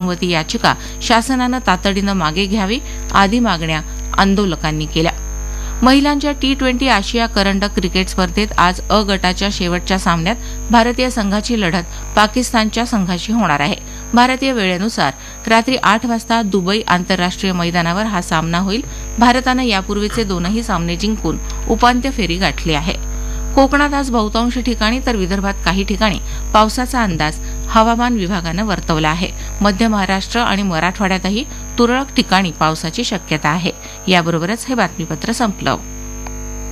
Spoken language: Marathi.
अनुमती याचिका शासनानं तातडीनं मागे घ्यावी आदी मागण्या आंदोलकांनी केल्या. महिलांच्या T20 आशिया करंडक क्रिकेट स्पर्धेत आज अ गटाच्या शेवटच्या सामन्यात भारतीय संघाची लढत पाकिस्तानच्या संघाशी होणार आहे. भारतीय वेळेनुसार रात्री 8 वाजता दुबई आंतरराष्ट्रीय मैदानावर हा सामना होईल. भारतानं यापूर्वीचे दोनही सामने जिंकून उपांत्य फेरी गाठली आहे. कोकणात आज बहुतांश ठिकाणी तर विदर्भात काही ठिकाणी पावसाचा अंदाज हवामान विभागानं वर्तवला आहे. मध्य महाराष्ट्र आणि मराठवाड्यातही तुरळक ठिकाणी पावसाची शक्यता आहे. याबरोबरच हे बातमीपत्र संपलं.